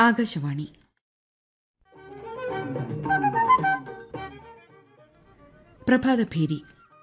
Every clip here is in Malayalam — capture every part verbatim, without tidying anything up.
ആകാശവാണി. പ്രഭാതഭേരി.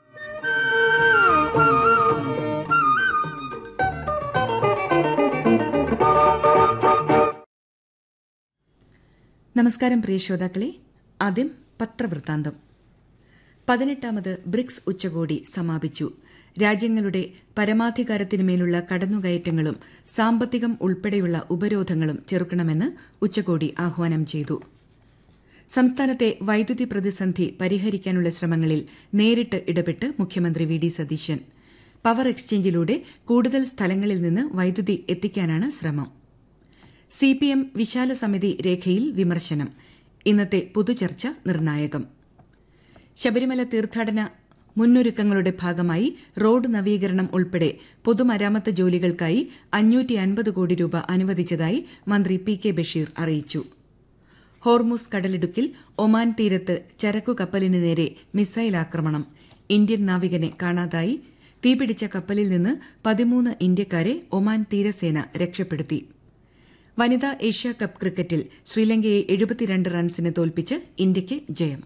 നമസ്കാരം പ്രിയ ശ്രോതാക്കളെ. ആദ്യം പത്രവൃത്താന്തം. പതിനെട്ടാമത് ബ്രിക്സ് ഉച്ചകോടി സമാപിച്ചു. രാജ്യങ്ങളുടെ പരമാധികാരത്തിനുമേലുള്ള കടന്നുകയറ്റങ്ങളും സാമ്പത്തികം ഉൾപ്പെടെയുള്ള ഉപരോധങ്ങളും ചെറുക്കണമെന്ന് ഉച്ചകോടി ആഹ്വാനം ചെയ്തു. സംസ്ഥാനത്തെ വൈദ്യുതി പ്രതിസന്ധി പരിഹരിക്കാനുള്ള ശ്രമങ്ങളിൽ നേരിട്ട് ഇടപെട്ട് മുഖ്യമന്ത്രി വി ഡി സതീശൻ. പവർ എക്സ്ചേഞ്ചിലൂടെ കൂടുതൽ സ്ഥലങ്ങളിൽ നിന്ന് വൈദ്യുതി എത്തിക്കാനാണ് ശ്രമം. സിപിഎം വിശാല സമിതി രേഖയിൽ വിമർശനം. ഇന്നത്തെ പൊതുചർച്ച നിർണായകം. ശബരിമല തീർത്ഥാടന മുന്നൊരുക്കങ്ങളുടെ ഭാഗമായി റോഡ് നവീകരണം ഉൾപ്പെടെ പൊതുമരാമത്ത് ജോലികൾക്കായി അഞ്ഞൂറ്റി അൻപത് കോടി രൂപ അനുവദിച്ചതായി മന്ത്രി പി കെ ബഷീർ അറിയിച്ചു. ഹോർമുസ് കടലിടുക്കിൽ ഒമാൻ തീരത്ത് ചരക്കു കപ്പലിന് നേരെ മിസൈൽ ആക്രമണം. ഇന്ത്യൻ നാവികനെ കാണാതായി. തീപിടിച്ച കപ്പലിൽ നിന്ന് പതിമൂന്ന് ഇന്ത്യക്കാരെ ഒമാൻ തീരസേന രക്ഷപ്പെടുത്തി. വനിതാ ഏഷ്യാകപ്പ് ക്രിക്കറ്റിൽ ശ്രീലങ്കയെ എഴുപത്തിരണ്ട് റൺസിന് തോൽപ്പിച്ച് ഇന്ത്യയ്ക്ക് ജയം.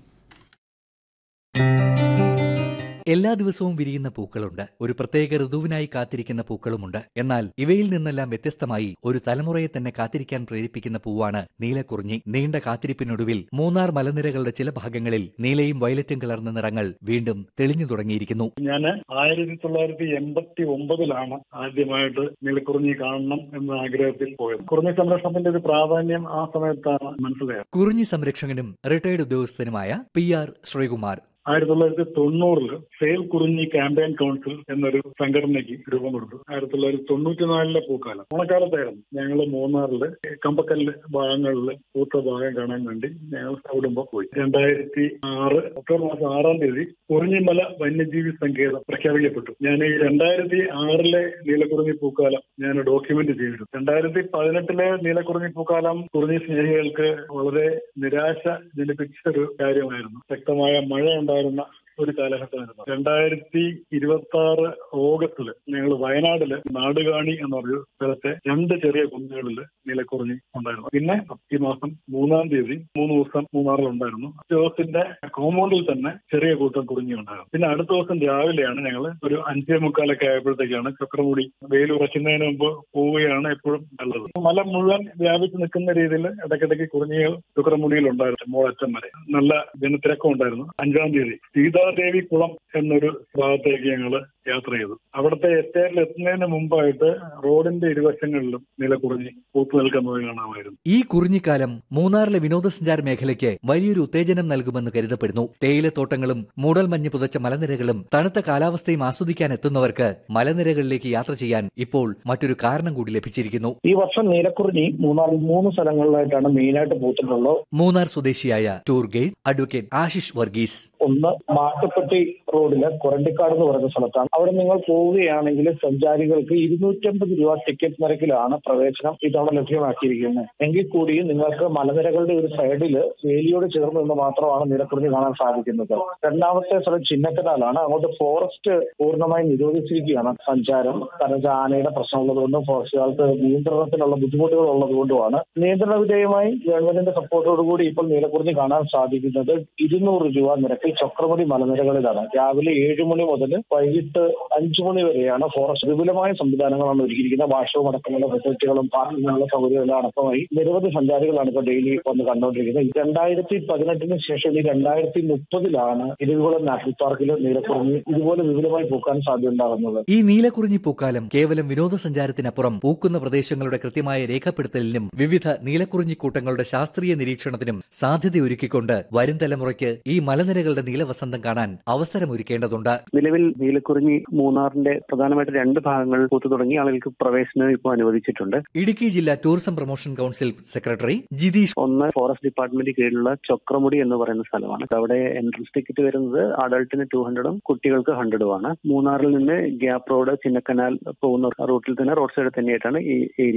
എല്ലാ ദിവസവും വിരിയുന്ന പൂക്കളുണ്ട്. ഒരു പ്രത്യേക ഋതുവിനായി കാത്തിരിക്കുന്ന പൂക്കളുമുണ്ട്. എന്നാൽ ഇവയിൽ നിന്നെല്ലാം വ്യത്യസ്തമായി ഒരു തലമുറയെ തന്നെ കാത്തിരിക്കാൻ പ്രേരിപ്പിക്കുന്ന പൂവാണ് നീലക്കുറിഞ്ഞി. നീണ്ട കാത്തിരിപ്പിനൊടുവിൽ മൂന്നാർ മലനിരകളുടെ ചില ഭാഗങ്ങളിൽ നീലയും വയലറ്റും കലർന്ന നിറങ്ങൾ വീണ്ടും തെളിഞ്ഞു തുടങ്ങിയിരിക്കുന്നു. ഞാൻ ആയിരത്തി തൊള്ളായിരത്തി എൺപത്തി ഒമ്പതിലാണ് ആദ്യമായിട്ട് നീലക്കുറിഞ്ഞി കാണണം എന്ന ആഗ്രഹത്തിൽ പോയത്. കുറിഞ്ഞി സംരക്ഷണത്തിന്റെ ഒരു പ്രാധാന്യം ആ സമയത്താണ് മനസ്സിലായത്. കുറിഞ്ഞി സംരക്ഷകനും റിട്ടയർഡ് ഉദ്യോഗസ്ഥനുമായ പി ആർ ശ്രീകുമാർ ആയിരത്തി തൊള്ളായിരത്തി തൊണ്ണൂറില് സേൽ കുറിഞ്ഞി ക്യാമ്പയിൻ കൌൺസിൽ എന്നൊരു സംഘടനയ്ക്ക് രൂപം കൊടുത്തു. ആയിരത്തി തൊള്ളായിരത്തി തൊണ്ണൂറ്റിനാലിലെ പൂക്കാലം ഓണക്കാലത്തായിരുന്നു. ഞങ്ങൾ മൂന്നാറില് കമ്പക്കല്ല് ഭാഗങ്ങളില് പൂത്ത ഭാഗം കാണാൻ വേണ്ടി ഞങ്ങൾ കുടുംബം പോയി. രണ്ടായിരത്തി ആറ് ഒക്ടോബർ മാസം ആറാം തീയതി കുറിഞ്ഞിമല വന്യജീവി സങ്കേതം പ്രഖ്യാപിക്കപ്പെട്ടു. ഞാൻ ഈ രണ്ടായിരത്തി ആറിലെ നീലക്കുറിഞ്ഞി പൂക്കാലം ഞാൻ ഡോക്യുമെന്റ് ചെയ്തിരുന്നു. രണ്ടായിരത്തി പതിനെട്ടിലെ നീലക്കുറിഞ്ഞി പൂക്കാലം കുറിഞ്ഞി സ്നേഹികൾക്ക് വളരെ നിരാശ ജനിപ്പിച്ച ഒരു കാര്യമായിരുന്നു. ശക്തമായ മഴ ഉണ്ടായിരുന്ന ഒരു കാലഘട്ടമായിരുന്നു. രണ്ടായിരത്തി ഇരുപത്തി ആറ് ഓഗസ്റ്റില് ഞങ്ങൾ വയനാട്ടില് നാടുകാണി എന്ന ഒരു സ്ഥലത്തെ രണ്ട് ചെറിയ കുന്നുകളില് നീലക്കുറിഞ്ഞി ഉണ്ടായിരുന്നു. പിന്നെ ഈ മാസം മൂന്നാം തീയതി മൂന്ന് ദിവസം മൂന്നാറിലുണ്ടായിരുന്നു. ദിവസത്തിന്റെ കോമ്പൗണ്ടിൽ തന്നെ ചെറിയ കൂട്ടം കുറിഞ്ഞി ഉണ്ടായിരുന്നു. പിന്നെ അടുത്ത ദിവസം രാവിലെയാണ് ഞങ്ങൾ ഒരു അഞ്ചേ മുക്കാലൊക്കെ ആയപ്പോഴത്തേക്കാണ് ചക്രമുടി വെയിൽ ഉറയ്ക്കുന്നതിന് മുമ്പ് പോവുകയാണ് എപ്പോഴും നല്ലത്. മല മുഴുവൻ വ്യാപിച്ച് നിൽക്കുന്ന രീതിയിൽ ഇടയ്ക്കിടയ്ക്ക് കുറിഞ്ഞികൾ ചക്രമുടിയിൽ ഉണ്ടായിരുന്നു. മോളറ്റം വരെ നല്ല ജനത്തിരക്കം ഉണ്ടായിരുന്നു. അഞ്ചാം തീയതി സീതാദേവി കുളം എന്നൊരു ഭാഗത്തേക്ക് ഞങ്ങൾ യാത്ര ചെയ്തു. അവിടുത്തെ എസ്റ്റേറ്റിൽ എത്തുന്നതിന് മുമ്പായിട്ട് റോഡിന്റെ ഇരുവശങ്ങളിലും നീലക്കുറിഞ്ഞി പൂത്തു നിൽക്കുന്നത് കാണാമായിരുന്നു. ഈ കുറിഞ്ഞിക്കാലം മൂന്നാറിലെ വിനോദസഞ്ചാര മേഖലയ്ക്ക് വലിയൊരു ഉത്തേജനം നൽകുമെന്ന് കരുതപ്പെടുന്നു. തേയിലത്തോട്ടങ്ങളും മൂടൽമഞ്ഞ് പുതച്ച മലനിരകളും തണുത്ത കാലാവസ്ഥയും ആസ്വദിക്കാൻ എത്തുന്നവർക്ക് മലനിരകളിലേക്ക് യാത്ര ചെയ്യാൻ ഇപ്പോൾ മറ്റൊരു കാരണം കൂടി ലഭിച്ചിരിക്കുന്നു. ഈ വർഷം നീലക്കുറിഞ്ഞി മൂന്നാറിൽ മൂന്ന് സ്ഥലങ്ങളിലായിട്ടാണ് മെയിനായിട്ട് പൂത്തിട്ടുള്ളത്. മൂന്നാർ സ്വദേശിയായ tour guide advocate Ashish Varghese. ഒന്ന് മാട്ടുപ്പെട്ടി റോഡില് കൊരണ്ടിക്കാട് എന്ന് പറയുന്ന സ്ഥലത്താണ്. അവിടെ നിങ്ങൾ പോവുകയാണെങ്കിൽ സഞ്ചാരികൾക്ക് ഇരുന്നൂറ്റമ്പത് രൂപ ടിക്കറ്റ് നിരക്കിലാണ് പ്രവേശനം ഇതവിടെ ലഭ്യമാക്കിയിരിക്കുന്നത്. എങ്കിൽ കൂടി നിങ്ങൾക്ക് മലനിരകളുടെ ഒരു സൈഡില് വേലിയോട് ചേർന്ന് നിന്ന് മാത്രമാണ് നീലക്കുറിഞ്ഞി കാണാൻ സാധിക്കുന്നത്. രണ്ടാമത്തെ സ്ഥലം ചിന്നക്കനാലാണ്. അങ്ങോട്ട് ഫോറസ്റ്റ് പൂർണ്ണമായി നിരോധിച്ചിരിക്കുകയാണ് സഞ്ചാരം. കാരണം ആനയുടെ പ്രശ്നമുള്ളതുകൊണ്ടും ഫോറസ്റ്റുകാർക്ക് നിയന്ത്രണത്തിനുള്ള ബുദ്ധിമുട്ടുകൾ ഉള്ളതുകൊണ്ടുമാണ്. നിയന്ത്രണ വിധേയമായി ഗവൺമെന്റിന്റെ സപ്പോർട്ടോടുകൂടി ഇപ്പോൾ നീലക്കുറിഞ്ഞി കാണാൻ സാധിക്കുന്നത് ഇരുന്നൂറ് രൂപ നിരക്കിൽ ചക്രമുടി മലനിരകളിലാണ്. രാവിലെ ഏഴ് മണി മുതൽ വൈകിട്ട് അഞ്ചു മണി വരെയാണ്. ഫോറസ്റ്റ് വിപുലമായ സംവിധാനങ്ങളാണ് ഒരുക്കിയിരിക്കുന്നത്. വാഷവും അടക്കമുള്ള ഫെസിലിറ്റികളും പാർക്കിങ്ങിനുള്ള സൗകര്യങ്ങളും അടക്കമായി നിരവധി സഞ്ചാരികളാണ് ഇപ്പോൾ ഡെയിലി വന്ന് കണ്ടുകൊണ്ടിരിക്കുന്നത്. രണ്ടായിരത്തി പതിനെട്ടിന് ശേഷം ഈ രണ്ടായിരത്തി മുപ്പതിലാണ് ഇരവികുളം നാഷണൽ പാർക്കിൽ നീലക്കുറിഞ്ഞി ഇതുപോലെ വിപുലമായി പൂക്കാൻ സാധ്യതയുണ്ടാകുന്നത്. ഈ നീലക്കുറിഞ്ഞി പൂക്കാലം കേവലം വിനോദസഞ്ചാരത്തിനപ്പുറം പൂക്കുന്ന പ്രദേശങ്ങളുടെ കൃത്യമായ രേഖപ്പെടുത്തലിനും വിവിധ നീലക്കുറിഞ്ഞി കൂട്ടങ്ങളുടെ ശാസ്ത്രീയ നിരീക്ഷണത്തിനും സാധ്യതയൊരുക്കിക്കൊണ്ട് വരും തലമുറയ്ക്ക് ഈ മലനിരകളുടെ നീലവസന്തം കാണാൻ അവസരമൊരുക്കേണ്ടതുണ്ട്. നിലവിൽ നീലക്കുറിഞ്ഞി മൂന്നാറിന്റെ പ്രധാനമായിട്ട് രണ്ട് ഭാഗങ്ങൾ പൂത്തു തുടങ്ങി ആളുകൾക്ക് പ്രവേശനം ഇപ്പോൾ അനുവദിച്ചിട്ടുണ്ട്. ഇടുക്കി ജില്ലാ tourism promotion council secretary Jitheesh. ഒന്ന് ഫോറസ്റ്റ് ഡിപ്പാർട്ട്മെന്റ് കീഴിലുള്ള ചക്രമുടി എന്ന് പറയുന്ന സ്ഥലമാണ്. അവിടെ എൻട്രൻസ് ടിക്കറ്റ് വരുന്നത് അഡൾട്ടിന് ടു ഹൺഡ്രഡും കുട്ടികൾക്ക് ഹൺഡ്രഡുമാണ്. മൂന്നാറിൽ നിന്ന് ഗ്യാപ്പ് റോഡ് ചിന്നക്കനാൽ പോകുന്ന റൂട്ടിൽ തന്നെ റോഡ് സൈഡിൽ തന്നെയായിട്ടാണ് ഈ ഏരിയ വരുന്നത്.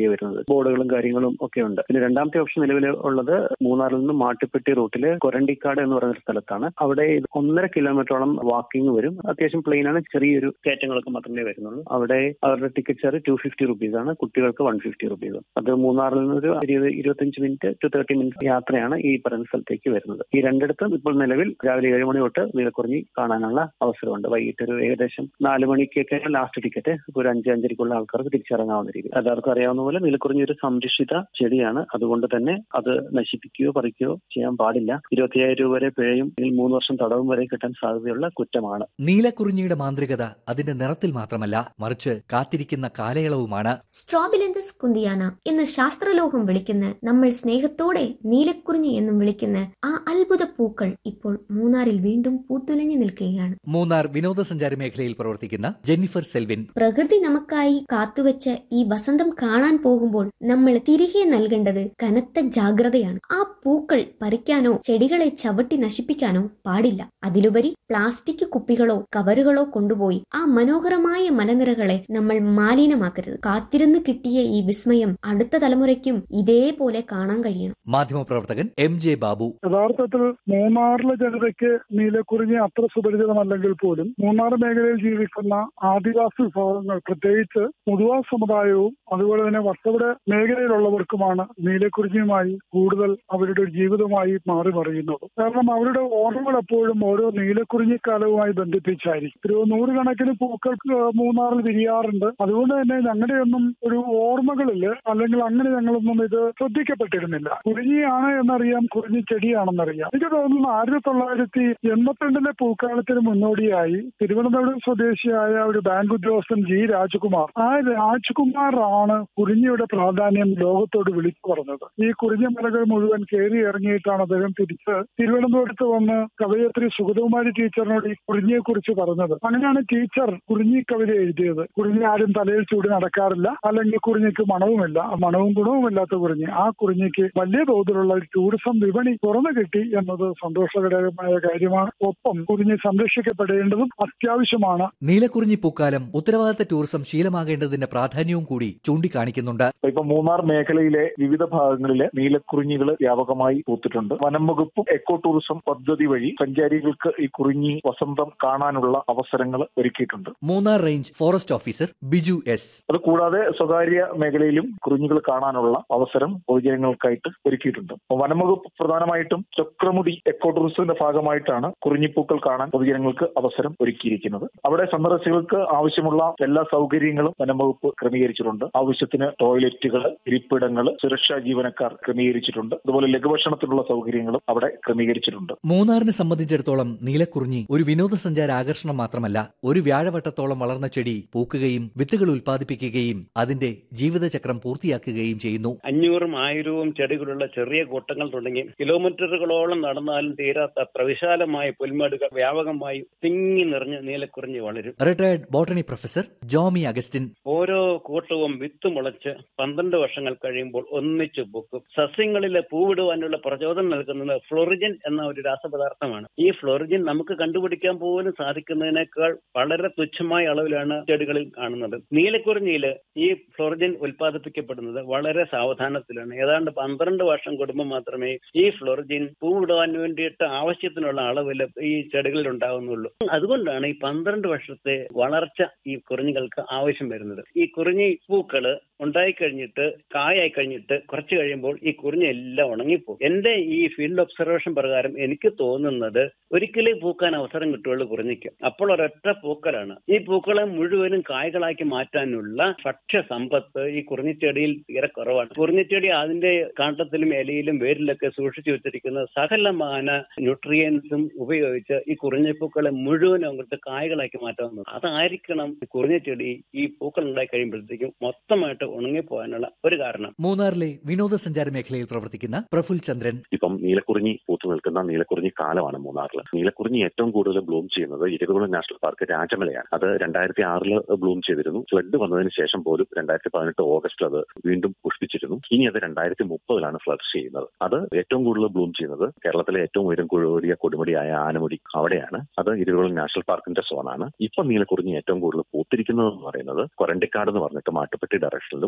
ബോർഡുകളും കാര്യങ്ങളും ഒക്കെ ഉണ്ട്. പിന്നെ രണ്ടാമത്തെ ഓപ്ഷൻ നിലവിൽ ഉള്ളത് മൂന്നാറിൽ നിന്ന് മാട്ടുപ്പെട്ടി റൂട്ടില് കൊരണ്ടിക്കാട് എന്ന് പറയുന്ന സ്ഥലത്താണ്. അവിടെ ഒന്നര കിലോമീറ്ററോളം വാക്കിംഗ് വരും. അത്യാവശ്യം പ്ലെയിൻ ആണ്, ചെറിയൊരു കയറ്റങ്ങളൊക്കെ മാത്രമേ വരുന്നുള്ളൂ. അവിടെ അവരുടെ ticket charge to fifty rupees ആണ്, കുട്ടികൾക്ക് വൺ ഫിഫ്റ്റി റുപ്പീസ്. അത് മൂന്നാറിൽ നിന്ന് ഒരു ഇരുപത് ഇരുപത്തിയഞ്ച് മിനിറ്റ് ടു തേർട്ടി മിനിറ്റ് യാത്രയാണ് ഈ പറയുന്ന സ്ഥലത്തേക്ക് വരുന്നത്. ഈ രണ്ടിടത്തും ഇപ്പോൾ നിലവിൽ രാവിലെ ഏഴ് മണി തൊട്ട് നീലക്കുറിഞ്ഞി കാണാനുള്ള അവസരമുണ്ട്. വൈകിട്ട് ഒരു ഏകദേശം നാല് മണിക്കൊക്കെ ലാസ്റ്റ് ടിക്കറ്റ്. ഒരു അഞ്ച് അഞ്ചരക്കുള്ള ആൾക്കാർക്ക് തിരിച്ചിറങ്ങാവുന്ന രീതി. എല്ലാവർക്കും അറിയാവുന്ന പോലെ നീലക്കുറിഞ്ഞി ഒരു സംരക്ഷിത ചെടിയാണ്. അതുകൊണ്ട് തന്നെ അത് നശിപ്പിക്കുകയോ പറിക്കുകയോ ചെയ്യാൻ പാടില്ല. ഇരുപത്തിയായിരം രൂപ വരെ പിഴയും മൂന്ന് വർഷം തടവും വരെ കിട്ടാൻ സാധ്യതയുള്ള കുറ്റമാണ്. നീലക്കുറിഞ്ഞിയുടെ മാന്ത്രികത അതിന്റെ നിറത്തിൽ മാത്രമല്ല, മറിച്ച് കാത്തിരിക്കുന്ന കാലയളവുമാണ്. സ്ട്രോബിലന്തസ് കുന്തിയാന എന്ന് ശാസ്ത്രലോകം വിളിക്കുന്ന, നമ്മൾ സ്നേഹത്തോടെ നീലക്കുറിഞ്ഞി എന്നും വിളിക്കുന്ന ആ അത്ഭുത പൂക്കൾ ഇപ്പോൾ മൂന്നാറിൽ വീണ്ടും പൂത്തുലഞ്ഞു നിൽക്കുകയാണ്. മൂന്നാർ വിനോദസഞ്ചാര മേഖലയിൽ പ്രവർത്തിക്കുന്ന ജെന്നിഫർ സെൽവിൻ, പ്രകൃതി നമുക്കായി കാത്തുവെച്ച ഈ വസന്തം കാണാൻ പോകുമ്പോൾ നമ്മൾ തിരികെ നൽകേണ്ടത് കനത്ത ജാഗ്രതയാണ്. ആ പൂക്കൾ പറിക്കാനോ ചെടികളെ ചവിട്ടി നശിപ്പിക്കാനോ പാടില്ല. അതിലുപരി പ്ലാസ്റ്റിക് കുപ്പികളോ കവറുകളോ കൊണ്ടുപോയി ആ മനോഹരമായ മലനിരകളെ നമ്മൾ മാലിന്യമാക്കരുത്. കാത്തിരുന്ന് കിട്ടിയ ഈ വിസ്മയം അടുത്ത തലമുറയ്ക്കും ഇതേപോലെ കാണാൻ കഴിയണം. മാധ്യമപ്രവർത്തകൻ എം ജെ ബാബു, യഥാർത്ഥത്തിൽ മൂന്നാറിലെ ജനതയ്ക്ക് നീലക്കുറിഞ്ഞി അത്ര സുപരിചിതമല്ലെങ്കിൽ പോലും മൂന്നാർ മേഖലയിൽ ജീവിക്കുന്ന ആദിവാസി വിഭാഗങ്ങൾ, പ്രത്യേകിച്ച് മുതുവാ സമുദായവും അതുപോലെ തന്നെ വട്ടവട മേഖലയിലുള്ളവർക്കുമാണ് നീലക്കുറിഞ്ഞിയുമായി കൂടുതൽ അവരുടെ ജീവിതമായി മാറി മറിയുന്നത്. കാരണം അവരുടെ ഓർമ്മകൾ എപ്പോഴും ഓരോ നീലക്കുറിഞ്ഞിക്കാലവുമായി ബന്ധിപ്പിച്ചായിരിക്കും. ഒരു നൂറുകണക്കിന് പൂക്കൾ മൂന്നാറിൽ വിരിയാറുണ്ട്. അതുകൊണ്ട് തന്നെ ഞങ്ങളുടെയൊന്നും ഒരു ഓർമ്മകളില് അല്ലെങ്കിൽ അങ്ങനെ ഞങ്ങളൊന്നും ഇത് ശ്രദ്ധിക്കപ്പെട്ടിരുന്നില്ല. കുറിഞ്ഞിയാണ് എന്നറിയാം, കുറിഞ്ഞി ചെടിയാണെന്നറിയാം. എനിക്ക് തോന്നുന്നു ആയിരത്തി തൊള്ളായിരത്തി എൺപത്തിരണ്ടിലെ പൂക്കാലത്തിന് മുന്നോടിയായി തിരുവനന്തപുരം സ്വദേശിയായ ഒരു ബാങ്ക് ഉദ്യോഗസ്ഥൻ ജി രാജ്കുമാർ, ആ രാജ്കുമാറാണ് കുറിഞ്ഞിയുടെ പ്രാധാന്യം ലോകത്തോട് വിളിച്ചു പറഞ്ഞത്. ഈ കുറിഞ്ഞി മലകൾ മുഴുവൻ കയറി ഇറങ്ങിയിട്ടാണ് അദ്ദേഹം തിരിച്ച് തിരുവനന്തപുരത്ത് വന്ന് കവയത്രി സുഗതകുമാരി ടീച്ചറിനോട് ഈ കുറിഞ്ഞിയെ കുറിച്ച് പറഞ്ഞത്. അങ്ങനെയാണ് ടീച്ചർ കുറിഞ്ഞി കവിത എഴുതിയത്. കുറിഞ്ഞി ആരും തലയിൽ ചൂടി നടക്കാറില്ല, അല്ലെങ്കിൽ കുറിഞ്ഞിക്ക് മണവുമില്ല, മണവും ഗുണവുമില്ലാത്ത കുറിഞ്ഞി. ആ കുറിഞ്ഞിക്ക് വലിയ തോതിലുള്ള ഒരു ടൂറിസം വിപണി തുറന്നു കിട്ടി എന്നത് സന്തോഷകരമായ കാര്യമാണ്. ഒപ്പം കുറിഞ്ഞി സംരക്ഷിക്കപ്പെടേണ്ടതും അത്യാവശ്യമാണ്. നീലക്കുറിഞ്ഞി പൂക്കാലം ഉത്തരവാദിത്ത ടൂറിസം ശീലമാകേണ്ടതിന്റെ പ്രാധാന്യവും കൂടി ചൂണ്ടിക്കാണിക്കുന്നുണ്ട്. ഇപ്പൊ മൂന്നാർ മേഖലയിലെ വിവിധ ഭാഗങ്ങളിലെ നീലക്കുറിഞ്ഞികൾ വ്യാപകമായി പൂത്തിട്ടുണ്ട്. വനം വകുപ്പും എക്കോ ടൂറിസം പദ്ധതി വഴി സഞ്ചാരികൾക്ക് ഈ കുറിഞ്ഞി വസന്തം കാണാനുള്ള അവസരങ്ങൾ ഒരുക്കിയിട്ടുണ്ട്. Munnar range forest officer Biju S, അതുകൂടാതെ സ്വകാര്യ മേഖലയിലും കുറിഞ്ഞികൾ കാണാനുള്ള അവസരം പൊതുജനങ്ങൾക്കായിട്ട് ഒരുക്കിയിട്ടുണ്ട്. വനം വകുപ്പ് പ്രധാനമായിട്ടും ചക്രമുടി എക്കോ ടൂറിസത്തിന്റെ ഭാഗമായിട്ടാണ് കുറിഞ്ഞിപ്പൂക്കൾ കാണാൻ പൊതുജനങ്ങൾക്ക് അവസരം ഒരുക്കിയിരിക്കുന്നത്. അവിടെ സന്ദർശകർക്ക് ആവശ്യമുള്ള എല്ലാ സൗകര്യങ്ങളും വനം വകുപ്പ് ക്രമീകരിച്ചിട്ടുണ്ട്. ആവശ്യത്തിന് ടോയ്ലറ്റുകൾ, ഇരിപ്പിടങ്ങൾ, സുരക്ഷാ ജീവനക്കാർ ക്രമീകരിച്ചിട്ടുണ്ട്. അതുപോലെ ലഘുഭക്ഷണത്തിനുള്ള സൗകര്യങ്ങളും അവിടെ ക്രമീകരിച്ചിട്ടുണ്ട്. മൂന്നാറിനെ സംബന്ധിച്ചിടത്തോളം നീലക്കുറിഞ്ഞി ഒരു വിനോദസഞ്ചാര ആകർഷണം മാത്രമല്ല, ഒരു വ്യാഴവട്ടത്തോളം വളർന്ന ചെടി പൂക്കുകയും വിത്തുകൾ ഉൽപ്പാദിപ്പിക്കുകയും അതിന്റെ ജീവിതചക്രം പൂർത്തിയാക്കുകയും ചെയ്യുന്നു. അഞ്ഞൂറും ആയിരവും ചെടികളുള്ള ചെറിയ കൂട്ടങ്ങൾ തുടങ്ങി കിലോമീറ്ററുകളോളം നടന്നാലും തീരാത്ത അത്ര വിശാലമായ പുൽമേടുകൾ വ്യാപകമായി തിങ്ങി നിറഞ്ഞ് നീലക്കുറിഞ്ഞി വളരും. Retired botany professor Jomy Augustine, ഓരോ കൂട്ടവും വിത്ത് മുളച്ച് പന്ത്രണ്ട് വർഷങ്ങൾ കഴിയുമ്പോൾ ഒന്നിച്ചു പൂക്കും. സസ്യങ്ങളിലെ പൂവിടുവാനുള്ള പ്രചോദനം നൽകുന്നത് ഫ്ലോറിജിൻ എന്ന ഒരു രാസപദാർത്ഥമാണ്. ഈ ഫ്ലോറിജിൻ നമുക്ക് കണ്ടുപിടിക്കാൻ പോലും സാധിക്കുന്നതിനേക്കാൾ വളരെ തുച്ഛമായ അളവിലാണ് ചെടികളിൽ കാണുന്നത്. നീലക്കുറിഞ്ഞിയിൽ ഈ ഫ്ലോറിജിൻ ഉൽപ്പാദിപ്പിക്കപ്പെടുന്നത് വളരെ സാവധാനത്തിലാണ്. ഏതാണ്ട് പന്ത്രണ്ട് വർഷം കൂടുമ്പോൾ മാത്രമേ ഈ ഫ്ലോറിജിൻ പൂവിടുവാൻ വേണ്ടിയിട്ട് ആവശ്യത്തിനുള്ള അളവിൽ ഈ ചെടികളിൽ ഉണ്ടാകുന്നുള്ളൂ. അതുകൊണ്ടാണ് ഈ പന്ത്രണ്ട് വർഷത്തെ വളർച്ച ഈ കുറിഞ്ഞികൾക്ക് ആവശ്യം വരുന്നത്. ഈ കുറിഞ്ഞി പൂക്കള് ഉണ്ടായിക്കഴിഞ്ഞിട്ട് കായായി കഴിഞ്ഞിട്ട് കുറച്ച് കഴിയുമ്പോൾ ഈ കുറിഞ്ഞി എല്ലാം ഉണങ്ങിപ്പോകും. എന്റെ ഈ ഫീൽഡ് ഒബ്സർവേഷൻ പ്രകാരം എനിക്ക് തോന്നുന്നത് ഒരിക്കലും പൂക്കാൻ അവസരം കിട്ടുള്ളൂ കുറിഞ്ഞിക്ക്. അപ്പോൾ ഒരൊറ്റ പൂക്കളാണ്. ഈ പൂക്കളെ മുഴുവനും കായ്കളാക്കി മാറ്റാനുള്ള ഭക്ഷ്യ സമ്പത്ത് ഈ കുറിഞ്ഞിച്ചെടിയിൽ തീരെ കുറവാണ്. കുറിഞ്ഞിച്ചെടി അതിന്റെ കാണ്ടത്തിലും ഇലയിലും വേരിലൊക്കെ സൂക്ഷിച്ചു വെച്ചിരിക്കുന്ന സകലമാന ന്യൂട്രിയൻസും ഉപയോഗിച്ച് ഈ കുറിഞ്ഞിപ്പൂക്കളെ മുഴുവനും അങ്ങോട്ട് കായ്കളാക്കി മാറ്റാവുന്നത്. അതായിരിക്കണം കുറിഞ്ഞിച്ചെടി ഈ പൂക്കൾ ഉണ്ടായി കഴിയുമ്പോഴത്തേക്കും മൊത്തമായിട്ട് ഉണങ്ങിപ്പോകാനുള്ള ഒരു കാരണം. മൂന്നാറിലെ വിനോദസഞ്ചാര മേഖലയിൽ പ്രവർത്തിക്കുന്ന പ്രഫുൽ ചന്ദ്രൻ, ഇപ്പം നീലക്കുറിഞ്ഞി പൂത്തു നിൽക്കുന്ന നീലക്കുറിഞ്ഞി കാലമാണ് മൂന്നാറിൽ. നീലക്കുറിഞ്ഞി ഏറ്റവും കൂടുതൽ ബ്ലൂം ചെയ്യുന്നത് ഇരവികുളം നാഷണൽ പാർക്ക് രാജമലയാണ്. അത് രണ്ടായിരത്തി ആറില് ബ്ലൂം ചെയ്തിരുന്നു. ഫ്ലഡ് വന്നതിന് ശേഷം പോലും രണ്ടായിരത്തി പതിനെട്ട് ഓഗസ്റ്റിൽ അത് വീണ്ടും പുഷ്പിച്ചിരുന്നു. ഇനി അത് രണ്ടായിരത്തി മുപ്പതിലാണ് ഫ്ലഡ് ചെയ്യുന്നത്. അത് ഏറ്റവും കൂടുതൽ ബ്ലൂം ചെയ്യുന്നത് കേരളത്തിലെ ഏറ്റവും ഉയരം കൂടിയ കൊടുമുടിയായ ആനമുടി അവിടെയാണ്. അത് ഇരവികുളം നാഷണൽ പാർക്കിന്റെ സോണാണ്. ഇപ്പൊ നീലക്കുറിഞ്ഞി ഏറ്റവും കൂടുതൽ പൂത്തിരിക്കുന്നത് എന്ന് പറയുന്നത് കൊരണ്ടിക്കാട് എന്ന് പറഞ്ഞിട്ട് മാട്ടുപ്പെട്ടി ഡയറക്ഷനിലും ചക്രമുടി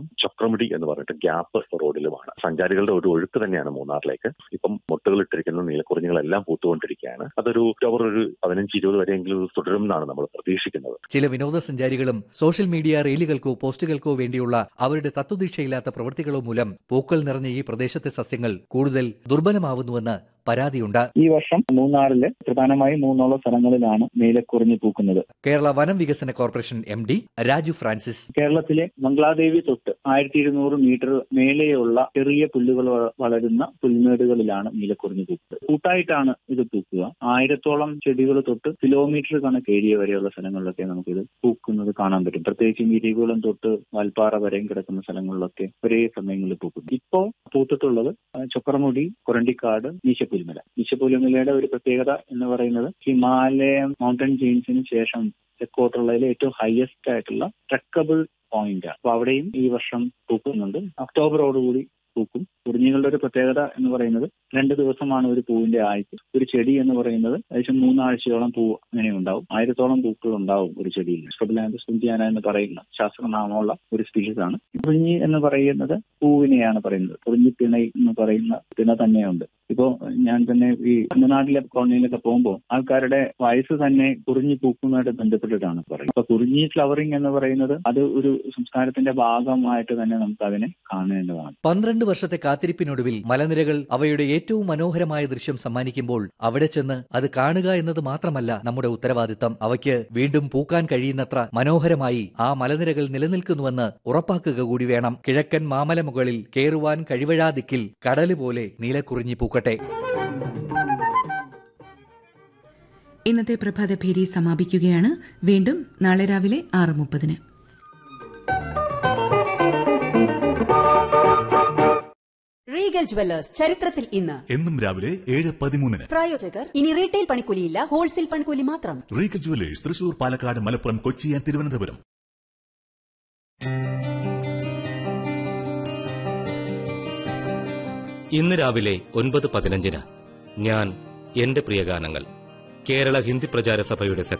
ചൊക്രമുടി എന്ന് പറഞ്ഞിട്ട് ഗ്യാപ്പ് റോഡിലുമാണ്. സഞ്ചാരികളുടെ ഒരു ഒഴുക്ക് തന്നെയാണ് മൂന്നാറിലേക്ക്. ഇപ്പം മുട്ടുകൾ ഇട്ടിരിക്കുന്ന നീലക്കുറിഞ്ഞികളെല്ലാം പൂത്തുകൊണ്ടിരിക്കുകയാണ്. അതൊരു ഒക്ടോബർ ഒരു പതിനഞ്ച് ഇരുപത് വരെയെങ്കിലും തുടരും എന്നാണ് നമ്മൾ പ്രതീക്ഷിക്കുന്നത്. ചില വിനോദസഞ്ചാരികളും സോഷ്യൽ മീഡിയ റീലുകൾക്കോ പോസ്റ്റുകൾക്കോ വേണ്ടിയുള്ള അവരുടെ തത്വദീക്ഷയില്ലാത്ത പ്രവൃത്തികളോ മൂലം പൂക്കൾ നിറഞ്ഞ ഈ പ്രദേശത്തെ സസ്യങ്ങൾ കൂടുതൽ ദുർബലമാവുന്നുവെന്ന് പരാതിയുണ്ട്. ഈ വർഷം മൂന്നാറില് പ്രധാനമായും മൂന്നോളം സ്ഥലങ്ങളിലാണ് നീലക്കുറിഞ്ഞി പൂക്കുന്നത്. കേരള വനം വികസന corporation M D Raju Francis. കേരളത്തിലെ മംഗളാദേവി തൊട്ട് ആയിരത്തി ഇരുന്നൂറ് മീറ്റർ മേലെയുള്ള ചെറിയ പുല്ലുകൾ വളരുന്ന പുൽമേടുകളിലാണ് നീലക്കുറിഞ്ഞി പൂക്കുന്നത്. കൂട്ടായിട്ടാണ് ഇത് പൂക്കുക. ആയിരത്തോളം ചെടികൾ തൊട്ട് കിലോമീറ്റർ കണക്ക് ഏരിയ വരെയുള്ള സ്ഥലങ്ങളിലൊക്കെ നമുക്കിത് പൂക്കുന്നത് കാണാൻ പറ്റും. പ്രത്യേകിച്ചും ഇരികുളം തൊട്ട് വാൽപ്പാറ വരെയും കിടക്കുന്ന സ്ഥലങ്ങളിലൊക്കെ ഒരേ സമയങ്ങളിൽ പൂക്കുന്നു. ഇപ്പോ പൂത്തിട്ടുള്ളത് ചൊക്രമുടി, കൊരണ്ടിക്കാട്, നീശപ്പുലിമല. നീശപ്പുലിമലയുടെ ഒരു പ്രത്യേകത എന്ന് പറയുന്നത് ഹിമാലയൻ മൗണ്ടൻ ചെയിൻസിന് ശേഷം തെക്കോട്ടുള്ളതിലെ ഏറ്റവും ഹയസ്റ്റ് ആയിട്ടുള്ള ട്രക്കബിൾ പോയിന്റ് ആണ്. അപ്പൊ അവിടെയും ഈ വർഷം പൂക്കുന്നുണ്ട്. ഒക്ടോബറോടുകൂടി പൂക്കും. കുറിഞ്ഞികളുടെ ഒരു പ്രത്യേകത എന്ന് പറയുന്നത് രണ്ട് ദിവസമാണ് ഒരു പൂവിന്റെ ആയുസ്. ഒരു ചെടി എന്ന് പറയുന്നത് ഏകദേശം മൂന്നാഴ്ചയോളം പൂ അങ്ങനെ ഉണ്ടാവും. ആയിരത്തോളം പൂക്കൾ ഉണ്ടാവും ഒരു ചെടിയിൽ. സ്ട്രോബിലാന്തസ് കുഞ്ചിയാന എന്ന് പറയുന്ന ശാസ്ത്രനാമമുള്ള ഒരു സ്പീഷീസ് ആണ്. കുറിഞ്ഞി എന്ന് പറയുന്നത് പൂവിനെയാണ് പറയുന്നത്. കുറിഞ്ഞി പിണൈ എന്ന് പറയുന്ന പിണ തന്നെയുണ്ട്. ഇപ്പോ ഞാൻ തന്നെ ഈ തമിഴ്നാട്ടിലെ കോളനിയിലൊക്കെ പോകുമ്പോൾ ആൾക്കാരുടെ വയസ്സ് തന്നെ കുറിഞ്ഞി പൂക്കുന്നതായിട്ട് ബന്ധപ്പെട്ടിട്ടാണ് പറയുന്നത്. അപ്പൊ കുറിഞ്ഞി ഫ്ലവറിംഗ് എന്ന് പറയുന്നത് അത് ഒരു സംസ്കാരത്തിന്റെ ഭാഗമായിട്ട് തന്നെ നമുക്ക് അതിനെ കാണേണ്ടതാണ്. പന്ത്രണ്ട് വർഷത്തെ കാത്തിരിപ്പിനൊടുവിൽ മലനിരകൾ അവയുടെ ഏറ്റവും മനോഹരമായ ദൃശ്യം സമ്മാനിക്കുമ്പോൾ അവിടെ ചെന്ന് അത് കാണുക എന്നത് മാത്രമല്ല നമ്മുടെ ഉത്തരവാദിത്തം. അവയ്ക്ക് വീണ്ടും പൂക്കാൻ കഴിയുന്നത്ര മനോഹരമായി ആ മലനിരകൾ നിലനിൽക്കുന്നുവെന്ന് ഉറപ്പാക്കുക കൂടി വേണം. കിഴക്കൻ മാമല മുകളിൽ കേറുവാൻ കഴിവഴാ ദിക്കിൽ കടല് പോലെ നീലക്കുറിഞ്ഞി പൂക്കട്ടെ. ഇന്നത്തെ പ്രഭാതഭേരി സമാപിക്കുകയാണ്. വീണ്ടും നാളെ രാവിലെ ആറ് മുപ്പതിന്. റീഗൽ ജുവല്ലേഴ്സ് ചരിത്രത്തിൽ ഇന്ന് എന്നും രാവിലെ ഏഴ് പതിമൂന്നിന്. പ്രായോജകർ ഇനി റീറ്റെയിൽ പണിക്കൂലിയില്ല, ഹോൾസെയിൽ പണിക്കൂലി മാത്രം. Regal jewellers Thrissur, Palakkad, Malappuram, Kochi and Thiruvananthapuram. ഇന്ന് രാവിലെ ഒൻപത് പതിനഞ്ചിന് ഞാൻ എന്റെ പ്രിയഗാനങ്ങൾ കേരള ഹിന്ദി പ്രചാര സഭയുടെ